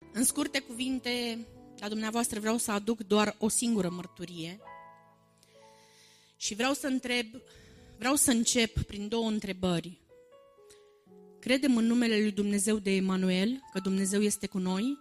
În scurte cuvinte, la dumneavoastră vreau să aduc doar o singură mărturie și vreau să încep prin două întrebări. Credem în numele lui Dumnezeu de Emanuel, că Dumnezeu este cu noi?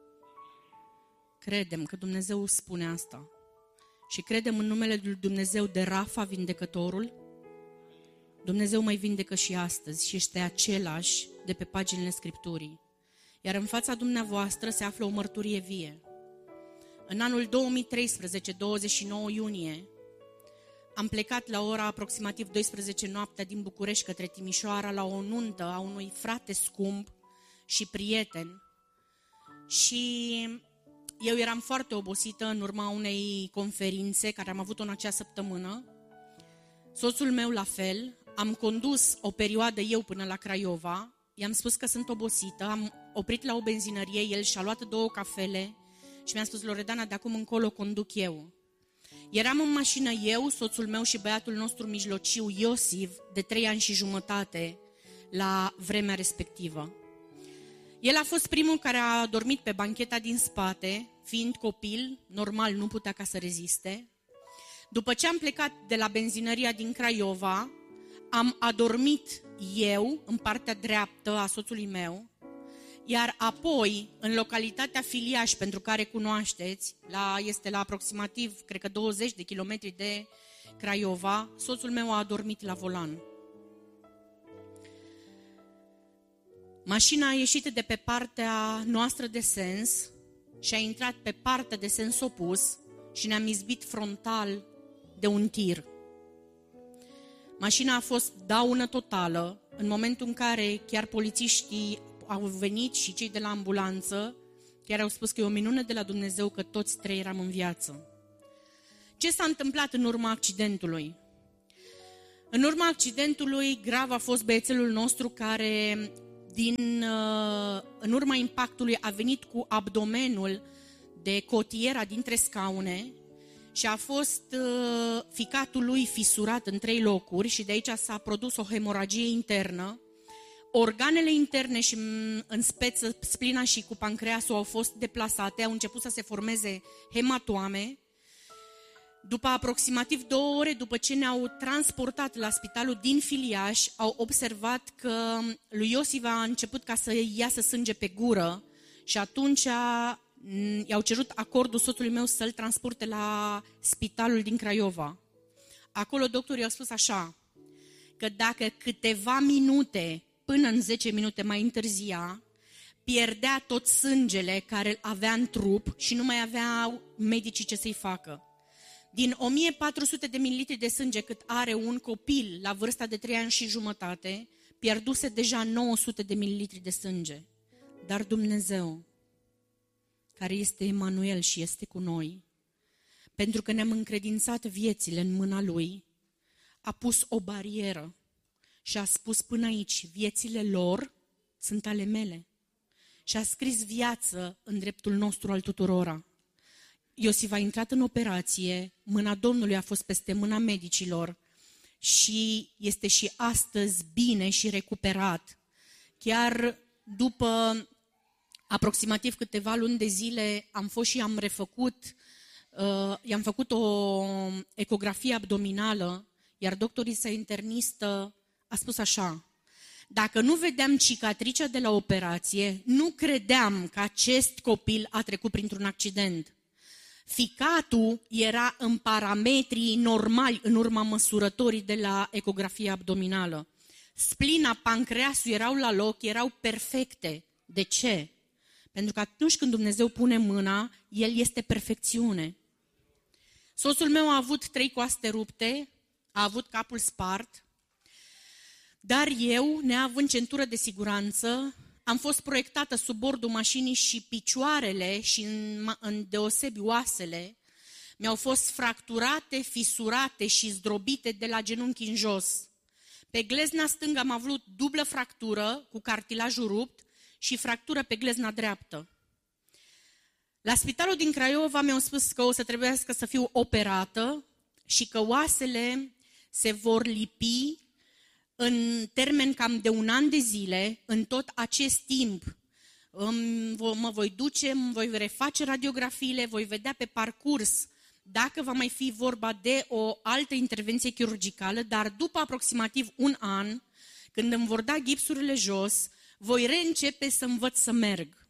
Credem că Dumnezeu spune asta. Și credem în numele lui Dumnezeu de Rafa, vindecătorul? Dumnezeu mai vindecă și astăzi și este același de pe paginile Scripturii. Iar în fața dumneavoastră se află o mărturie vie. În anul 2013, 29 iunie, am plecat la ora aproximativ 12 noaptea din București către Timișoara la o nuntă a unui frate scump și prieten. Și eu eram foarte obosită în urma unei conferințe care am avut-o în acea săptămână. Soțul meu la fel. Am condus o perioadă eu până la Craiova. I-am spus că sunt obosită. Am oprit la o benzinărie. El și-a luat 2 cafele și mi-a spus: Loredana, de acum încolo conduc eu. Eram în mașină eu, soțul meu și băiatul nostru mijlociu, Iosif, de 3 ani și jumătate, la vremea respectivă. El a fost primul care a dormit pe bancheta din spate, fiind copil, normal nu putea ca să reziste. După ce am plecat de la benzinăria din Craiova, am adormit eu în partea dreaptă a soțului meu, iar apoi, în localitatea Filiaș, pentru care cunoașteți, este la aproximativ, cred că 20 de kilometri de Craiova, soțul meu a adormit la volan. Mașina a ieșit de pe partea noastră de sens și a intrat pe partea de sens opus și ne-am izbit frontal de un tir. Mașina a fost daună totală, în momentul în care chiar polițiștii au venit și cei de la ambulanță chiar au spus că e o minune de la Dumnezeu că toți 3 eram în viață. Ce s-a întâmplat în urma accidentului? În urma accidentului grav a fost băiețelul nostru care în urma impactului a venit cu abdomenul de cotiera dintre scaune și a fost ficatul lui fisurat în 3 locuri și de aici s-a produs o hemoragie internă. Organele interne și în speță splina și cu pancreasul au fost deplasate, au început să se formeze hematoame. După aproximativ 2 ore, după ce ne-au transportat la spitalul din Filiaș, au observat că lui Iosif a început ca să iasă sânge pe gură și atunci i-au cerut acordul soțului meu să-l transporte la spitalul din Craiova. Acolo doctorii au spus așa, că dacă câteva minute până în 10 minute mai întârzia, pierdea tot sângele care îl avea în trup și nu mai aveau medicii ce să-i facă. Din 1400 de mililitri de sânge cât are un copil la vârsta de 3 ani și jumătate, pierduse deja 900 de mililitri de sânge. Dar Dumnezeu, care este Emanuel și este cu noi, pentru că ne-am încredințat viețile în mâna Lui, a pus o barieră și a spus: până aici, viețile lor sunt ale mele. Și a scris viață în dreptul nostru al tuturora. Iosif a intrat în operație, mâna Domnului a fost peste mâna medicilor și este și astăzi bine și recuperat. Chiar după aproximativ câteva luni de zile am fost și i-am făcut o ecografie abdominală, iar doctorița internistă a spus așa: dacă nu vedeam cicatricea de la operație, nu credeam că acest copil a trecut printr-un accident. Ficatul era în parametrii normali în urma măsurătorii de la ecografie abdominală. Splina, pancreasul erau la loc, erau perfecte. De ce? Pentru că atunci când Dumnezeu pune mâna, El este perfecțiune. Soțul meu a avut 3 coaste rupte, a avut capul spart, dar eu, neavând centură de siguranță, am fost proiectată sub bordul mașinii și picioarele și în deosebi oasele mi-au fost fracturate, fisurate și zdrobite de la genunchi în jos. Pe glezna stângă am avut dublă fractură cu cartilajul rupt și fractură pe glezna dreaptă. La spitalul din Craiova mi-au spus că o să trebuiască să fiu operată și că oasele se vor lipi în termen cam de 1 an de zile. În tot acest timp mă voi duce, voi reface radiografiile, voi vedea pe parcurs dacă va mai fi vorba de o altă intervenție chirurgicală, dar după aproximativ un an, când îmi vor da gipsurile jos, voi reîncepe să învăț să merg.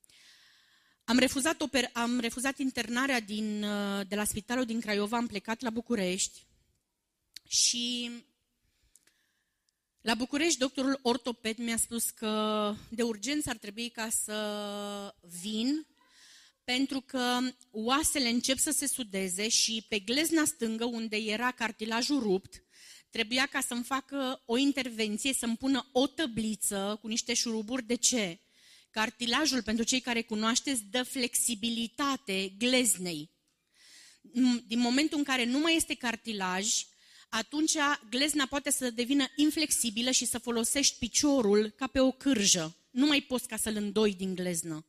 Am refuzat internarea de la spitalul din Craiova, am plecat la București și la București doctorul ortoped mi-a spus că de urgență ar trebui ca să vin pentru că oasele încep să se sudeze și pe glezna stângă, unde era cartilajul rupt, trebuia ca să-mi facă o intervenție, să-mi pună o tăbliță cu niște șuruburi. De ce? Cartilajul, pentru cei care cunoașteți, dă flexibilitate gleznei. Din momentul în care nu mai este cartilaj, atunci glezna poate să devină inflexibilă și să folosești piciorul ca pe o cârjă. Nu mai poți ca să-l îndoi din gleznă.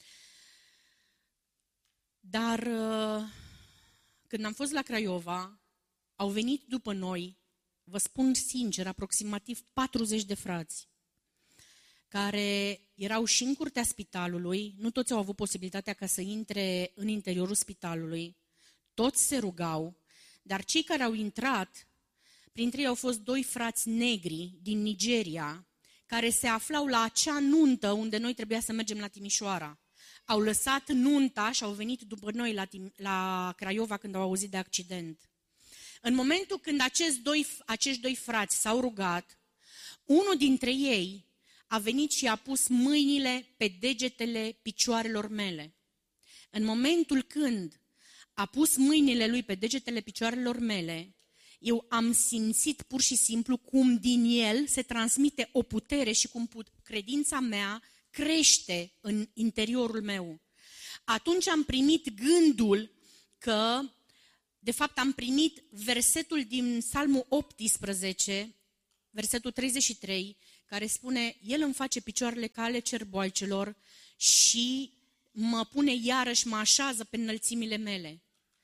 Dar când am fost la Craiova, au venit după noi, vă spun sincer, aproximativ 40 de frați, care erau și în curtea spitalului, nu toți au avut posibilitatea ca să intre în interiorul spitalului, toți se rugau, dar cei care au intrat, printre ei au fost 2 frați negri din Nigeria, care se aflau la acea nuntă unde noi trebuia să mergem la Timișoara. Au lăsat nunta și au venit după noi la Craiova când au auzit de accident. În momentul când acești 2 frați s-au rugat, unul dintre ei a venit și a pus mâinile pe degetele picioarelor mele. În momentul când a pus mâinile lui pe degetele picioarelor mele, eu am simțit pur și simplu cum din el se transmite o putere și cum credința mea crește în interiorul meu. Atunci am primit gândul că, de fapt am primit versetul din Psalmul 18, versetul 33, care spune: El îmi face picioarele ca ale cerboaicelor și mă pune iarăși, mă așează pe înălțimile mele.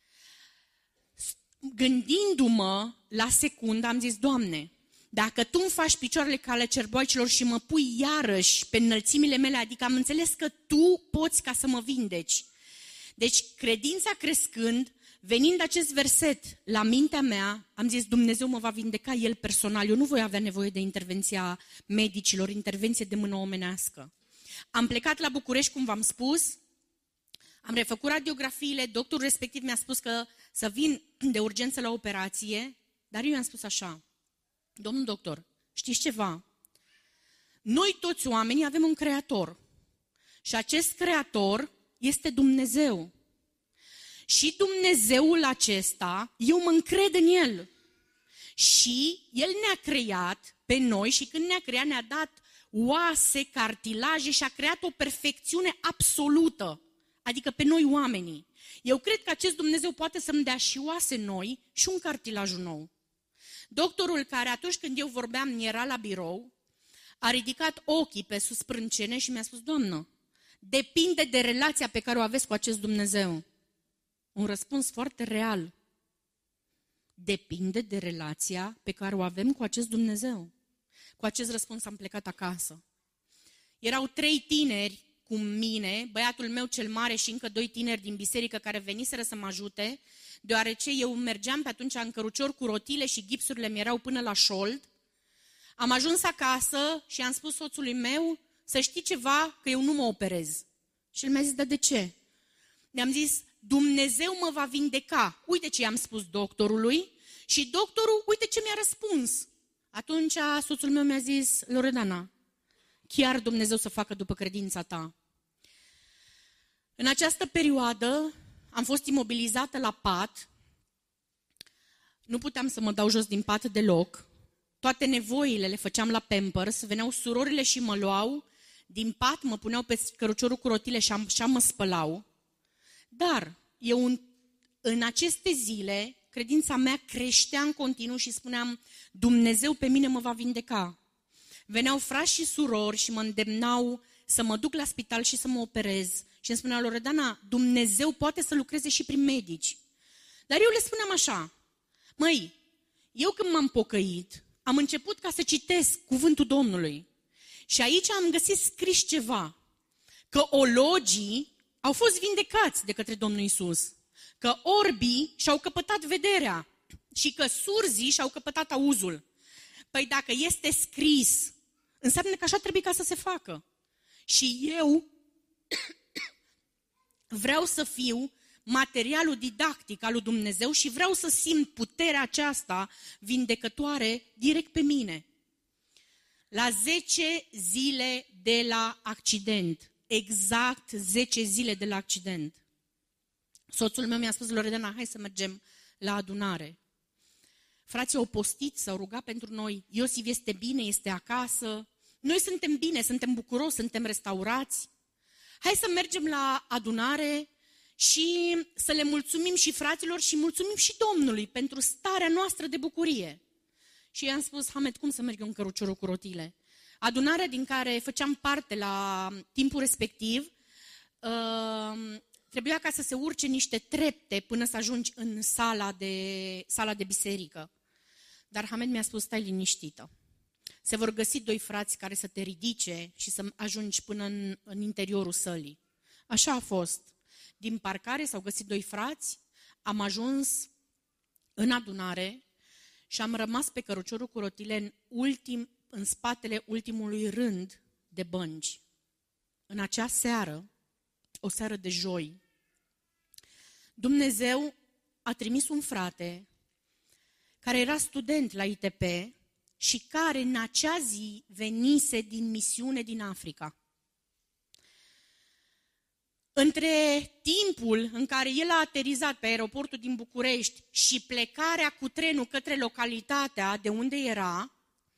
Gândindu-mă la secundă, am zis: Doamne, dacă Tu îmi faci picioarele ca ale cerboaicelor și mă pui iarăși pe înălțimile mele, adică am înțeles că Tu poți ca să mă vindeci. Deci, credința crescând, venind acest verset la mintea mea, am zis: Dumnezeu mă va vindeca El personal, eu nu voi avea nevoie de intervenția medicilor, intervenție de mână omenească. Am plecat la București, cum v-am spus, am refăcut radiografiile, doctorul respectiv mi-a spus că să vin de urgență la operație, dar eu i-am spus așa: Domnul doctor, știți ceva? Noi toți oamenii avem un creator și acest creator este Dumnezeu. Și Dumnezeul acesta, eu mă încred în El. Și El ne-a creat pe noi și când ne-a creat ne-a dat oase, cartilaje și a creat o perfecțiune absolută. Adică pe noi oamenii. Eu cred că acest Dumnezeu poate să-mi dea și oase noi și un cartilaj nou. Doctorul care atunci când eu vorbeam era la birou, a ridicat ochii pe sus sprâncene și mi-a spus: Doamnă, depinde de relația pe care o aveți cu acest Dumnezeu. Un răspuns foarte real. Depinde de relația pe care o avem cu acest Dumnezeu. Cu acest răspuns am plecat acasă. Erau 3 tineri cu mine, băiatul meu cel mare și încă 2 tineri din biserică care veniseră să mă ajute, deoarece eu mergeam pe atunci în cărucior cu rotile și gipsurile mi erau până la șold. Am ajuns acasă și am spus soțului meu: să știi ceva, că eu nu mă operez. Și el mi-a zis: dar de ce? Mi-am zis: Dumnezeu mă va vindeca. Uite ce i-am spus doctorului și doctorul, uite ce mi-a răspuns. Atunci soțul meu mi-a zis: Loredana, chiar Dumnezeu să facă după credința ta. În această perioadă am fost imobilizată la pat, nu puteam să mă dau jos din pat deloc, toate nevoile le făceam la Pampers, veneau surorile și mă luau din pat, mă puneau pe căruciorul cu rotile și așa mă spălau. Dar eu în aceste zile, credința mea creștea în continuu și spuneam: Dumnezeu pe mine mă va vindeca. Veneau frați și surori și mă îndemnau să mă duc la spital și să mă operez. Și îmi spuneau: Loredana, Dumnezeu poate să lucreze și prin medici. Dar eu le spuneam așa: măi, eu când m-am pocăit, am început ca să citesc cuvântul Domnului. Și aici am găsit scris ceva. că ologii au fost vindecați de către Domnul Iisus, că orbii și-au căpătat vederea și că surzii și-au căpătat auzul. Păi dacă este scris, înseamnă că așa trebuie ca să se facă. Și eu vreau să fiu materialul didactic al lui Dumnezeu și vreau să simt puterea aceasta vindecătoare direct pe mine. La 10 zile de la accident, exact 10 zile de la accident, soțul meu mi-a spus: Loredana, hai să mergem la adunare. Frații au postit, s-au rugat pentru noi. Iosif este bine, este acasă. Noi suntem bine, suntem bucuroși, suntem restaurați. Hai să mergem la adunare și să le mulțumim și fraților și mulțumim și Domnului pentru starea noastră de bucurie. Și i-am spus: Hamed, cum să merg eu în căruciorul cu rotile? Adunarea din care făceam parte la timpul respectiv, trebuia ca să se urce niște trepte până să ajungi în sala de biserică. Dar Hamed mi-a spus: stai liniștită. Se vor găsi 2 frați care să te ridice și să ajungi până în interiorul sălii. Așa a fost. Din parcare s-au găsit 2 frați, am ajuns în adunare și am rămas pe căruciorul cu rotile în spatele ultimului rând de bănci. În acea seară, o seară de joi, Dumnezeu a trimis un frate care era student la ITP și care în acea zi venise din misiune din Africa. Între timpul în care el a aterizat pe aeroportul din București și plecarea cu trenul către localitatea de unde era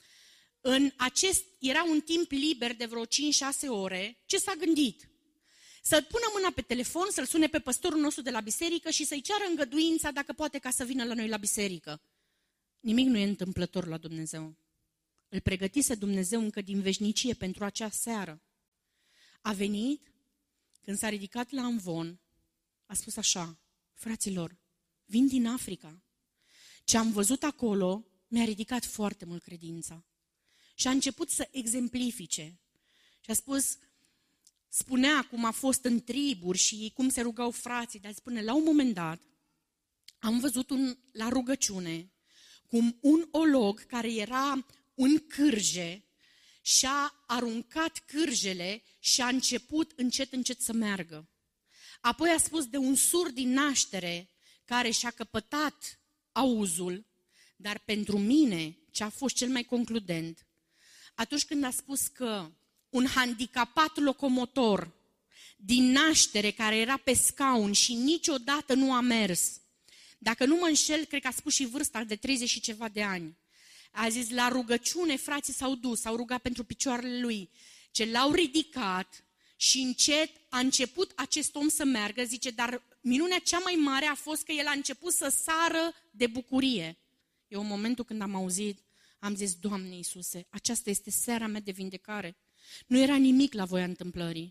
un timp liber de vreo 5-6 ore, ce s-a gândit? Să pună mâna pe telefon, să-l sune pe păstorul nostru de la biserică și să-i ceară îngăduința dacă poate ca să vină la noi la biserică. Nimic nu e întâmplător la Dumnezeu. Îl pregătise Dumnezeu încă din veșnicie pentru acea seară. A venit, când s-a ridicat la amvon, a spus așa: fraților, vin din Africa. Ce am văzut acolo mi-a ridicat foarte mult credința. Și a început să exemplifice. Și a spus, spunea cum a fost în triburi și cum se rugau frații, dar spune, la un moment dat, am văzut la rugăciune cum un olog care era în cârje și-a aruncat cârjele și a început încet să meargă. Apoi a spus de un surd din naștere care și-a căpătat auzul, dar pentru mine ce a fost cel mai concludent, atunci când a spus că un handicapat locomotor din naștere care era pe scaun și niciodată nu a mers, dacă nu mă înșel, cred că a spus și vârsta de 30 și ceva de ani, a zis, la rugăciune frații s-au dus, s-au rugat pentru picioarele lui, ce l-au ridicat și încet a început acest om să meargă, zice, dar minunea cea mai mare a fost că el a început să sară de bucurie. Eu în momentul când am auzit, am zis, Doamne Iisuse, aceasta este seara mea de vindecare. Nu era nimic la voia întâmplării.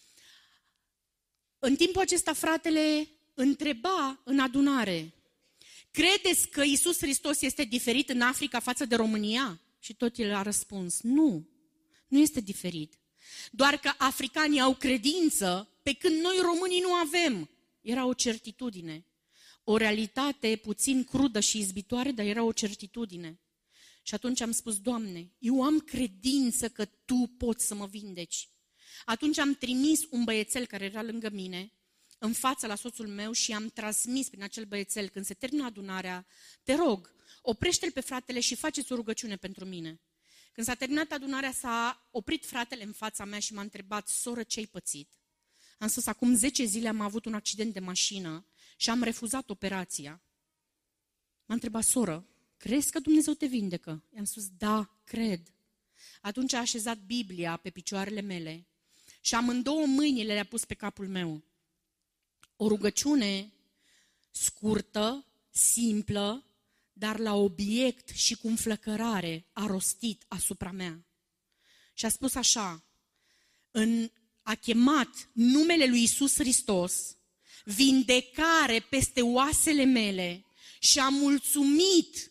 În timpul acesta, fratele întreba în adunare, credeți că Iisus Hristos este diferit în Africa față de România? Și tot el a răspuns, nu este diferit. Doar că africanii au credință, pe când noi românii nu avem. Era o certitudine, o realitate puțin crudă și izbitoare, dar era o certitudine. Și atunci am spus, Doamne, eu am credință că Tu poți să mă vindeci. Atunci am trimis un băiețel care era lângă mine, în fața la soțul meu și am transmis prin acel băiețel, când se termină adunarea, te rog, oprește-l pe fratele și faceți o rugăciune pentru mine. Când s-a terminat adunarea, s-a oprit fratele în fața mea și m-a întrebat, soră, ce-ai pățit? Am spus, acum 10 zile am avut un accident de mașină și am refuzat operația. M-a întrebat, soră, crezi că Dumnezeu te vindecă? I-am spus, da, cred. Atunci a așezat Biblia pe picioarele mele și amândouă mâinile le-a pus pe capul meu. O rugăciune scurtă, simplă, dar la obiect și cu înflăcărare a rostit asupra mea. Și a spus așa, a chemat numele lui Iisus Hristos, vindecare peste oasele mele și a mulțumit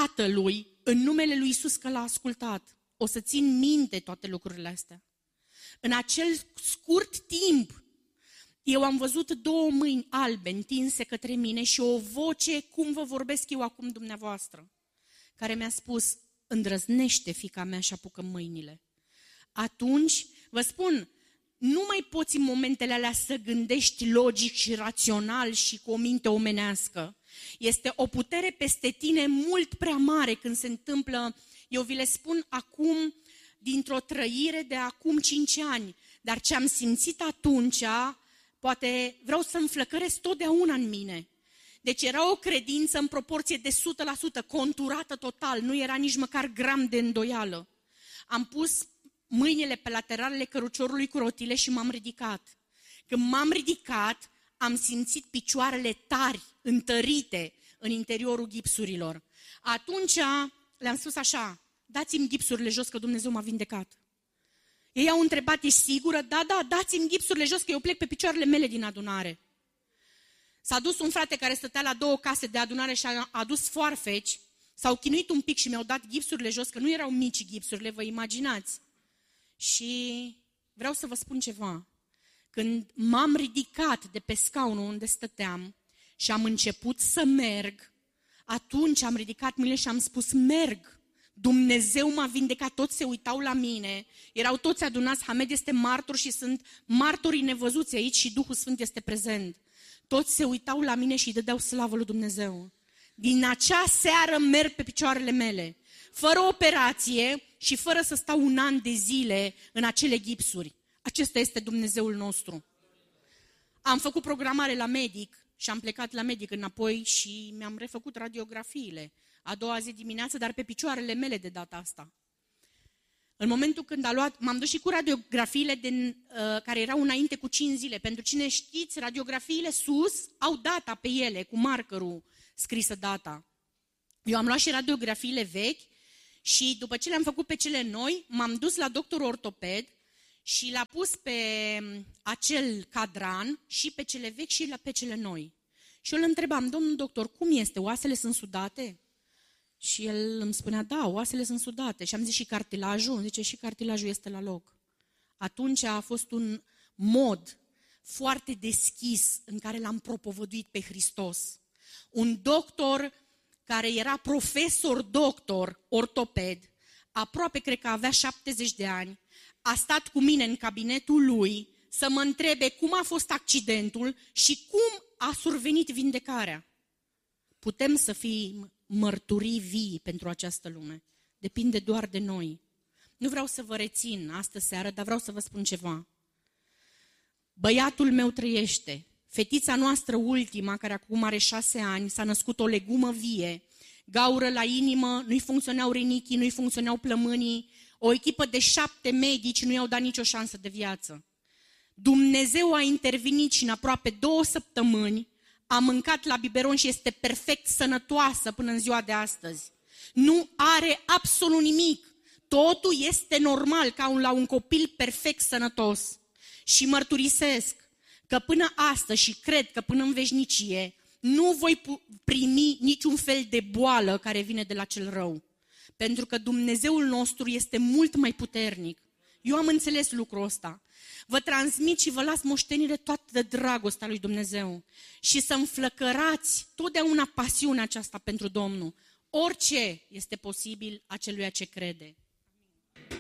Tatălui în numele lui Iisus că l-a ascultat. O să țin minte toate lucrurile astea. În acel scurt timp, eu am văzut 2 mâini albe întinse către mine și o voce, cum vă vorbesc eu acum dumneavoastră, care mi-a spus, îndrăznește, fiica mea, și apucă mâinile. Atunci, vă spun, nu mai poți în momentele alea să gândești logic și rațional și cu o minte omenească. Este o putere peste tine mult prea mare când se întâmplă, eu vi le spun acum, dintr-o trăire de acum 5 ani, dar ce am simțit atunci, poate vreau să înflăcăresc totdeauna în mine. Deci era o credință în proporție de 100%, conturată total, nu era nici măcar gram de îndoială. Am pus mâinile pe lateralele căruciorului cu rotile și m-am ridicat. Când m-am ridicat, am simțit picioarele tari, întărite în interiorul gipsurilor. Atunci le-am spus așa, dați-mi gipsurile jos că Dumnezeu m-a vindecat. Ei au întrebat, ești sigură? Da, dați-mi gipsurile jos că eu plec pe picioarele mele din adunare. S-a dus un frate care stătea la 2 case de adunare și a adus foarfeci, s-au chinuit un pic și mi-au dat gipsurile jos, că nu erau mici gipsurile, vă imaginați. Și vreau să vă spun ceva. Când m-am ridicat de pe scaunul unde stăteam și am început să merg, atunci am ridicat mâinile și am spus, merg. Dumnezeu m-a vindecat, toți se uitau la mine, erau toți adunați, Hamed este martor și sunt martorii nevăzuți aici și Duhul Sfânt este prezent. Toți se uitau la mine și dădeau slavă lui Dumnezeu. Din acea seară merg pe picioarele mele, fără operație și fără să stau 1 an de zile în acele gipsuri. Acesta este Dumnezeul nostru. Am făcut programare la medic și am plecat la medic înapoi și mi-am refăcut radiografiile. A doua zi dimineață, dar pe picioarele mele de data asta. În momentul când m-am dus și cu radiografiile care erau înainte cu 5 zile. Pentru cine știți, radiografiile sus au data pe ele, cu markerul scrisă data. Eu am luat și radiografiile vechi și după ce le-am făcut pe cele noi, m-am dus la doctor ortoped și l-a pus pe acel cadran și pe cele vechi și pe cele noi. Și eu îl întrebam, domnul doctor, cum este? Oasele sunt sudate? Și el îmi spunea, da, oasele sunt sudate. Și am zis, și cartilajul? Zice, și cartilajul este la loc. Atunci a fost un mod foarte deschis în care l-am propovăduit pe Hristos. Un doctor care era profesor doctor, ortoped, aproape cred că avea 70 de ani, a stat cu mine în cabinetul lui să mă întrebe cum a fost accidentul și cum a survenit vindecarea. Putem să fim mărturii vii pentru această lume. Depinde doar de noi. Nu vreau să vă rețin astă seară, dar vreau să vă spun ceva. Băiatul meu trăiește. Fetița noastră ultima, care acum are 6 ani, s-a născut o legumă vie, gaură la inimă, nu-i funcționau rinichii, nu-i funcționau plămânii, o echipă de 7 medici nu i-au dat nicio șansă de viață. Dumnezeu a intervenit și în aproape 2 săptămâni a mâncat la biberon și este perfect sănătoasă până în ziua de astăzi. Nu are absolut nimic. Totul este normal, ca la un copil perfect sănătos. Și mărturisesc că până astăzi și cred că până în veșnicie nu voi primi niciun fel de boală care vine de la cel rău. Pentru că Dumnezeul nostru este mult mai puternic. Eu am înțeles lucrul ăsta. Vă transmit și vă las moștenire toată dragostea lui Dumnezeu. Și să înflăcărați totdeauna pasiunea aceasta pentru Domnul. Orice este posibil aceluia ce crede.